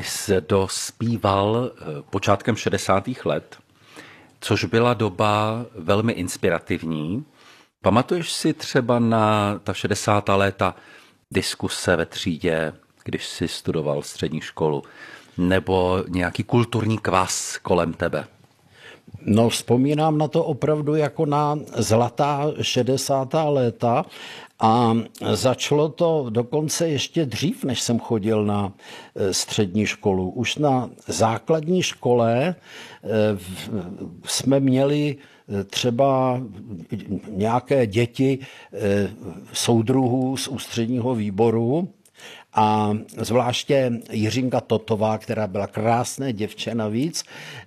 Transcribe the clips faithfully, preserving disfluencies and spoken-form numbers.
Ty jsi dospíval počátkem šedesátých let, což byla doba velmi inspirativní. Pamatuješ si třeba na ta šedesátá léta diskuse ve třídě, když jsi studoval střední školu, nebo nějaký kulturní kvas kolem tebe? No, vzpomínám na to opravdu jako na zlatá šedesátá léta a začalo to dokonce ještě dřív, než jsem chodil na střední školu. Už na základní škole jsme měli třeba nějaké děti soudruhů z ústředního výboru, a zvláště Jiřinka Totová, která byla krásné děvče navíc,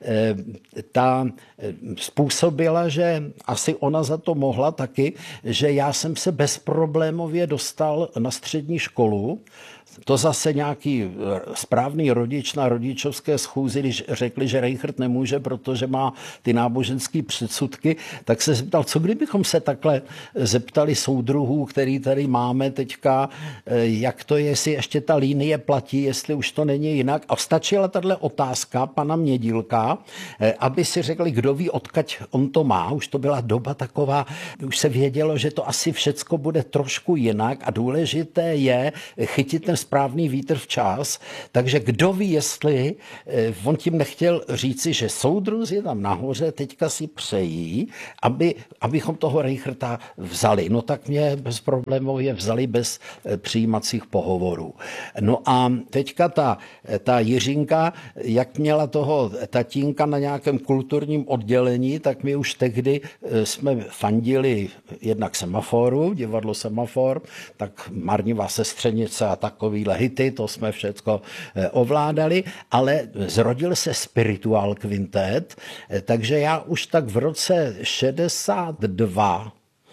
ta způsobila, že asi ona za to mohla taky, že já jsem se bezproblémově dostal na střední školu. To zase nějaký správný rodič na rodičovské schůzi, když řekli, že Reichert nemůže, protože má ty náboženské předsudky, tak se zeptal, co kdybychom se takhle zeptali soudruhů, který tady máme teďka, jak to je, jestli ještě ta linie platí, jestli už to není jinak. A stačila tahle otázka pana Mědílka, aby si řekli, kdo ví, odkud on to má. Už to byla doba taková, už se vědělo, že to asi všecko bude trošku jinak a důležité je chytit ten správný vítr včas, takže kdo ví, jestli on tím nechtěl říci, že soudruzi tam nahoře teďka si přejí, aby, abychom toho Reicherta vzali. No tak mě bezproblémově vzali bez přijímacích pohovorů. No a teďka ta, ta Jiřinka, jak měla toho tatínka na nějakém kulturním oddělení, tak my už tehdy jsme fandili jednak Semaforu, divadlo Semafor, tak Marnivá sestřenice a takovýhle hity, to jsme všecko ovládali, ale zrodil se Spiritual Quintet, takže já už tak v roce šedesát dva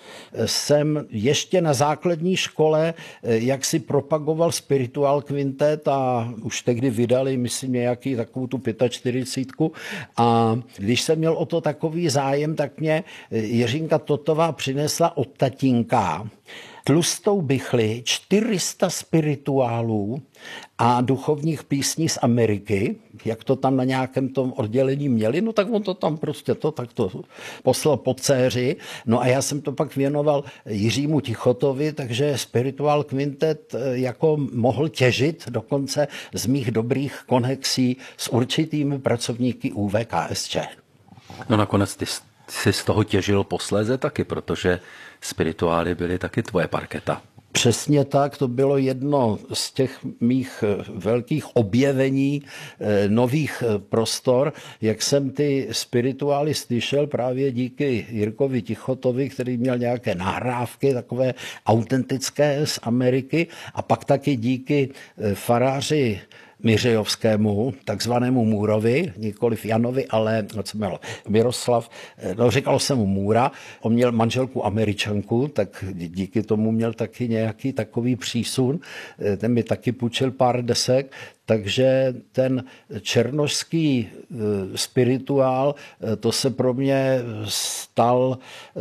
jsem ještě na základní škole jak si propagoval Spiritual Quintet a už tehdy vydali, myslím, nějaký takovou tu čtyřicítku a když jsem měl o to takový zájem, tak mě Jiřinka Totová přinesla od tatínka tlustou bichli čtyři sta spirituálů a duchovních písní z Ameriky, jak to tam na nějakém tom oddělení měli, no tak on to tam prostě to takto poslal po dceři. No a já jsem to pak věnoval Jiřímu Tichotovi, takže Spiritual Quintet jako mohl těžit dokonce z mých dobrých konexí s určitými pracovníky U V K S Č. No nakonec ty jsi z toho těžil posléze taky, protože spirituály byly taky tvoje parketa. Přesně tak, to bylo jedno z těch mých velkých objevení nových prostor, jak jsem ty spirituály slyšel právě díky Jirkovi Tichotovi, který měl nějaké nahrávky takové autentické z Ameriky a pak taky díky faráři Miřejovskému, takzvanému Můrovi, nikoliv Janovi, ale no, co mělo, Miroslav, no, říkalo se mu Můra, on měl manželku Američanku, tak díky tomu měl taky nějaký takový přísun, ten mi taky půjčil pár desek, takže ten černošský spirituál, to se pro mě stal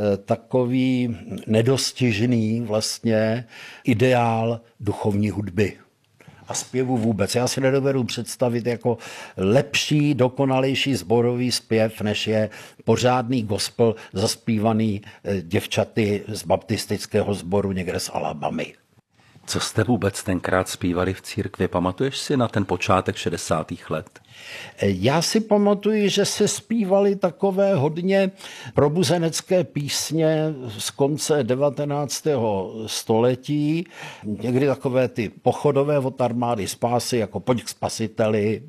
takový nedostižný vlastně ideál duchovní hudby. A zpěvu vůbec. Já si nedovedu představit jako lepší, dokonalejší sborový zpěv, než je pořádný gospel zaspívaný děvčaty z baptistického sboru někde z Alabamy. Co jste vůbec tenkrát zpívali v církvi? Pamatuješ si na ten počátek šedesátých let? Já si pamatuju, že se zpívaly takové hodně probuzenecké písně z konce devatenáctého století, někdy takové ty pochodové od armády spásy, jako Pojď k spasiteli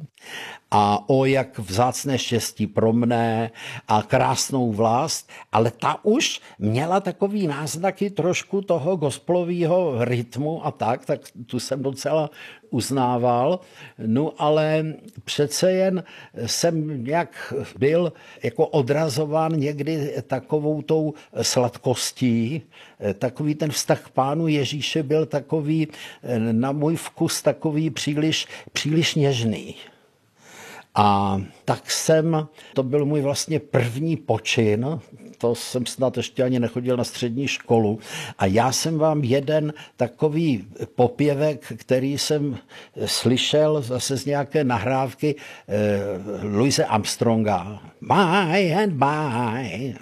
a O jak vzácné štěstí pro mne a Krásnou vlast, ale ta už měla takový náznaky trošku toho gospelového rytmu a tak, tak tu jsem docela uznával, no ale přece jen jsem nějak byl jako odrazován někdy takovou tou sladkostí, takový ten vztah k Pánu Ježíše byl takový na můj vkus takový příliš, příliš něžný. A tak jsem, to byl můj vlastně první počin, to jsem snad ještě ani nechodil na střední školu. A já jsem vám jeden takový popěvek, který jsem slyšel zase z nějaké nahrávky eh, Louise Armstronga. My and my.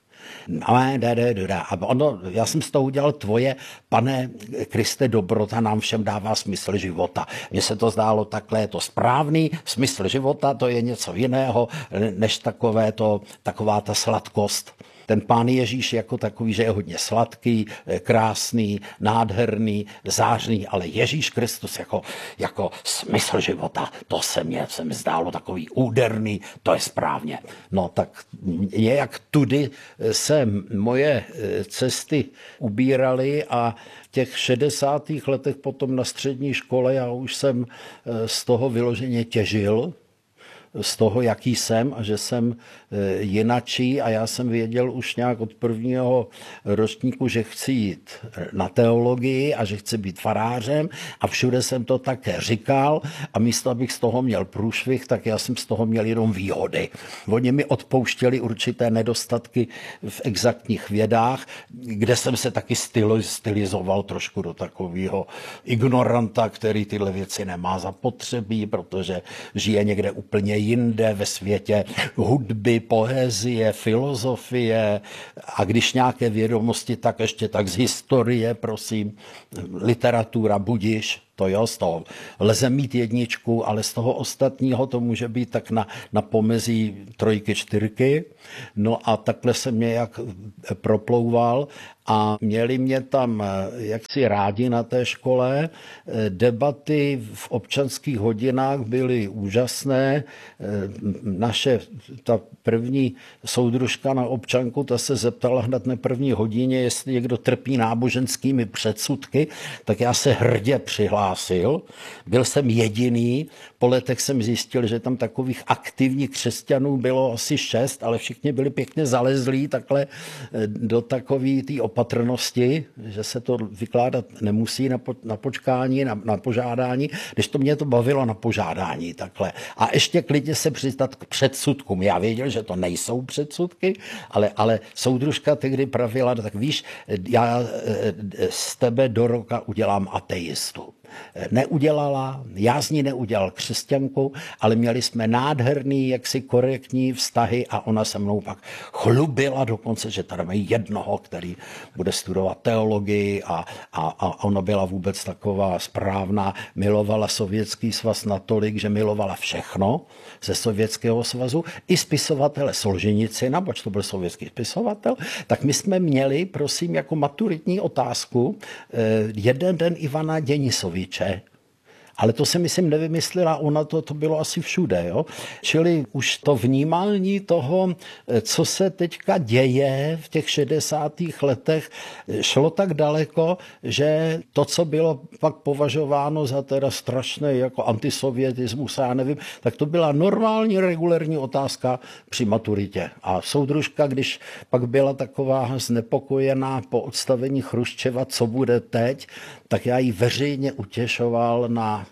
A ono, já jsem z toho udělal tvoje, pane Kriste, dobrota nám všem dává smysl života. Mně se to zdálo takhle, je to správný, smysl života, to je něco jiného, než takové to, taková ta sladkost. Ten Pán Ježíš jako takový, že je hodně sladký, krásný, nádherný, zářný, ale Ježíš Kristus jako, jako smysl života, to se mě, se mi zdálo takový úderný, to je správně. No tak nějak tudy se moje cesty ubíraly a v těch šedesátých letech potom na střední škole já už jsem z toho vyloženě těžil, z toho, jaký jsem a že jsem jinačí a já jsem věděl už nějak od prvního ročníku, že chci jít na teologii a že chci být farářem a všude jsem to také říkal a místo, abych z toho měl průšvih, tak já jsem z toho měl jenom výhody. Oni mi odpouštěli určité nedostatky v exaktních vědách, kde jsem se taky stylizoval trošku do takového ignoranta, který tyhle věci nemá zapotřebí, protože žije někde úplně jinde ve světě hudby, poezie, filozofie a když nějaké vědomosti, tak ještě tak z historie, prosím, literatura, budiš, to jo, z toho lze mít jedničku, ale z toho ostatního to může být tak na, na pomezí trojky, čtyřky. No a takhle jsem nějak proplouval a měli mě tam jaksi rádi na té škole. Debaty v občanských hodinách byly úžasné. Naše, ta první soudružka na občanku, ta se zeptala hned na první hodině, jestli někdo trpí náboženskými předsudky, tak já se hrdě přihlásil. Byl jsem jediný, po letech jsem zjistil, že tam takových aktivních křesťanů bylo asi šest, ale všichni byli pěkně zalezlí takhle do takové té opatrnosti, že se to vykládat nemusí na, po, na počkání, na, na požádání, když to mě to bavilo na požádání takhle. A ještě klidně se přizdat k předsudkům. Já věděl, že to nejsou předsudky, ale, ale soudružka tehdy pravila, tak víš, já z tebe do roka udělám ateistu. Neudělala, já z ní neudělal křesťanku, ale měli jsme nádherný, jaksi korektní vztahy a ona se mnou pak chlubila dokonce, že tady mají jednoho, který bude studovat teologii a, a, a ona byla vůbec taková správná, milovala Sovětský svaz natolik, že milovala všechno ze Sovětského svazu, i spisovatele Solženicina, protože to byl sovětský spisovatel, tak my jsme měli, prosím, jako maturitní otázku jeden den Ivana Denisoviče. Ale to si myslím nevymyslela, ona to, to bylo asi všude. Jo? Čili už to vnímání toho, co se teďka děje v těch šedesátých letech, šlo tak daleko, že to, co bylo pak považováno za teda strašné jako antisovětismus, já nevím, tak to byla normální regulérní otázka při maturitě. A soudružka, když pak byla taková znepokojená po odstavení Chruščeva, co bude teď, tak já ji veřejně utěšoval na,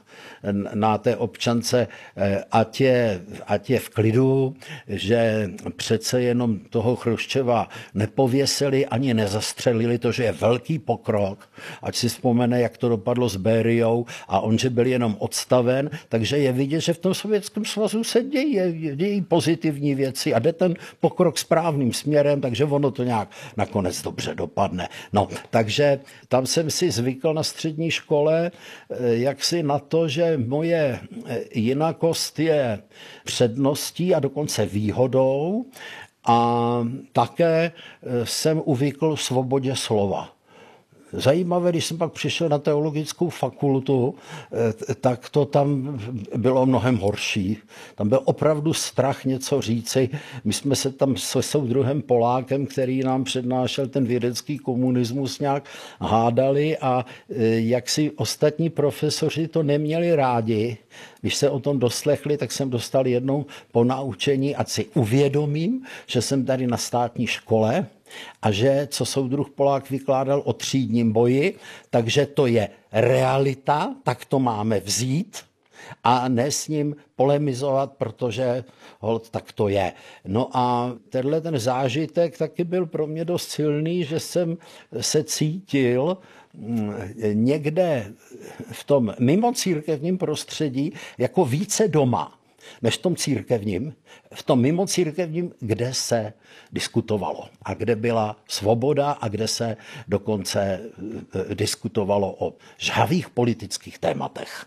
na té občance, ať je, ať je v klidu, že přece jenom toho Chruščeva nepověsili ani nezastřelili, to, že je velký pokrok, ať si vzpomene, jak to dopadlo s Bériou a on, že byl jenom odstaven, takže je vidět, že v tom Sovětském svazu se dějí, dějí pozitivní věci a jde ten pokrok správným směrem, takže ono to nějak nakonec dobře dopadne. No, takže tam jsem si zvykl na střední škole jaksi na to, že moje jinakost je předností a dokonce výhodou a také jsem uvykl svobodě slova. Zajímavé, když jsem pak přišel na teologickou fakultu, tak to tam bylo mnohem horší. Tam byl opravdu strach něco říci. My jsme se tam se soudruhem Polákem, který nám přednášel ten vědecký komunismus, nějak hádali a jak si ostatní profesoři to neměli rádi. Když se o tom doslechli, tak jsem dostal jednou po naučení, ať si uvědomím, že jsem tady na státní škole, a že, co soudruh Polák vykládal o třídním boji, takže to je realita, tak to máme vzít. a ne s ním polemizovat, protože holt, tak to je. No a tenhle ten zážitek taky byl pro mě dost silný, že jsem se cítil někde v tom mimo církevním prostředí jako více doma než v tom církevním, v tom mimo církevním, kde se diskutovalo a kde byla svoboda a kde se dokonce diskutovalo o žhavých politických tématech.